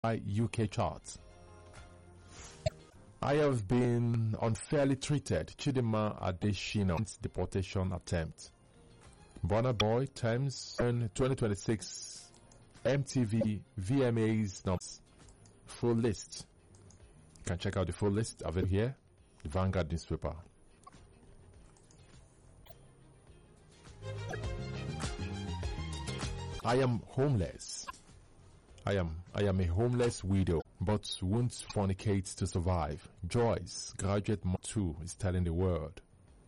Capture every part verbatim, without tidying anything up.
U K charts. I have been unfairly treated. Chidinma Adesina's deportation attempt. Burna Boy Thames twenty twenty-six M T V V M As numbers. Full list. You can check out the full list available here. The Vanguard newspaper. I am homeless. I am I am a homeless widow, but won't fornicate to survive. Joyce, graduate two, is telling the world.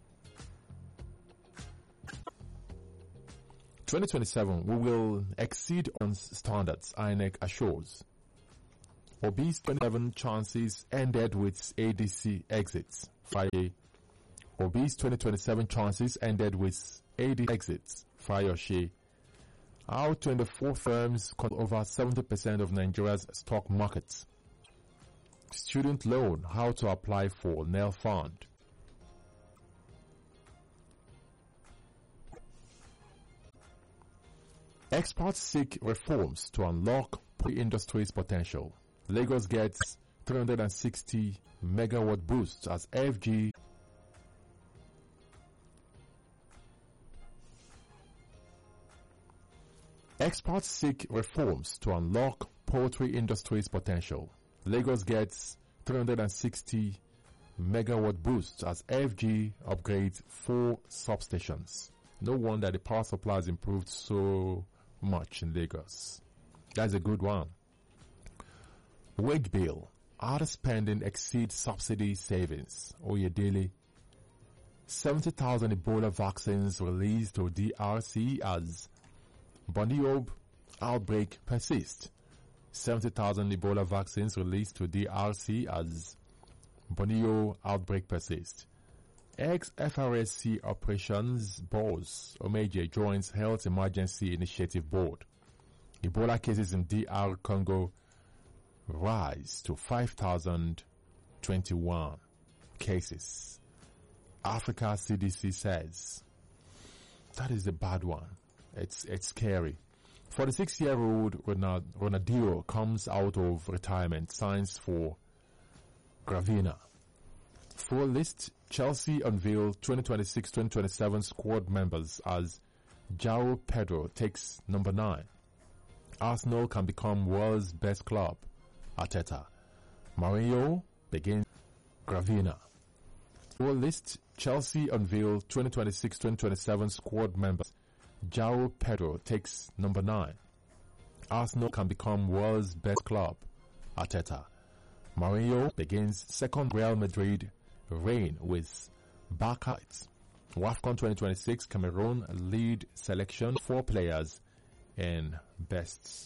twenty twenty-seven, we will exceed on standards, I N E C assures. Obi's twenty-seven chances ended with A D C exits. Friday. Obi's twenty twenty-seven chances ended with A D C exits. Fayoshe. How twenty-four firms control over seventy percent of Nigeria's stock markets. Student loan, how to apply for N E L fund. Experts seek reforms to unlock pre-industry's potential. Lagos gets three hundred sixty megawatt boost as F G Experts seek reforms to unlock poultry industry's potential. Lagos gets three hundred sixty megawatt boost as F G upgrades four substations. No wonder the power supply has improved so much in Lagos. That's a good one. Wage bill. Other spending exceeds subsidy savings. Oyedele. seventy thousand Ebola vaccines released to D R C as Borneo outbreak persists. seventy thousand Ebola vaccines released to D R C as Borneo outbreak persists. Ex-F R S C operations boss Omeje joins Health Emergency Initiative Board. Ebola cases in D R Congo rise to five thousand twenty-one cases. Africa C D C says that is a bad one. It's it's scary. forty-six-year-old Ronaldinho comes out of retirement, signs for Gravina. Full list. Chelsea unveil twenty twenty-six twenty twenty-seven squad members as João Pedro takes number nine. Arsenal can become world's best club. Arteta. Mourinho begins Gravina. Full list. Chelsea unveil twenty twenty-six twenty twenty-seven squad members. João Pedro takes number nine. Arsenal can become world's best club. Arteta. Mourinho begins second Real Madrid reign with Barca. WAFCON twenty twenty-six Cameroon lead selection, four players in bests.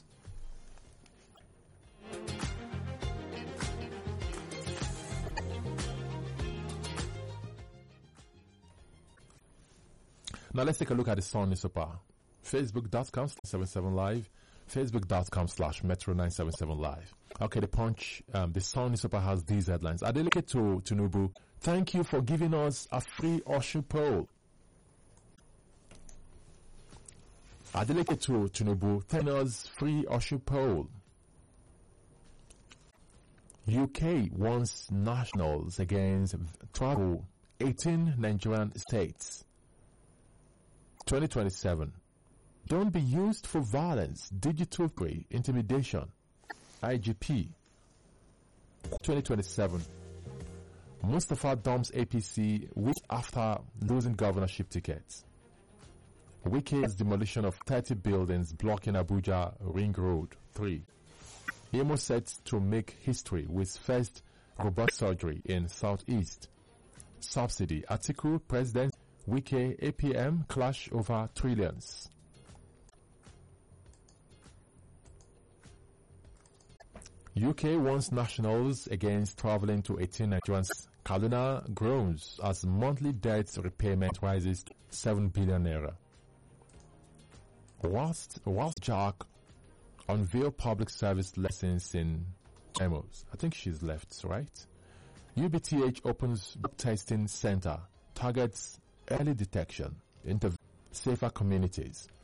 Now let's take a look at the Sun newspaper. Facebook.com slash seventy-seven live. Facebook.com slash Metro nine seventy-seven live. Okay, the Punch, um, the Sun newspaper has these headlines. Adeleke to Tinubu, thank you for giving us a free Osun poll. Adeleke to Tinubu, thank us free Osun poll. U K wants nationals against travel eighteen Nigerian states. twenty twenty-seven. Don't be used for violence, digital free, intimidation. I G P. twenty twenty-seven. Mustafa dumps A P C week after losing governorship tickets. Wike's demolition of thirty buildings blocking Abuja Ring Road. three. Imo set to make history with first robot surgery in Southeast. Subsidy. Atiku, President, Wike, A P M clash over trillions. U K wants nationals against traveling to eighteen Nigerians. Kaduna groans as monthly debt repayment rises seven billion naira. Whilst, whilst Jack unveil public service lessons in demos. I think she's left, right? U B T H opens testing center, targets early detection, interv- safer communities.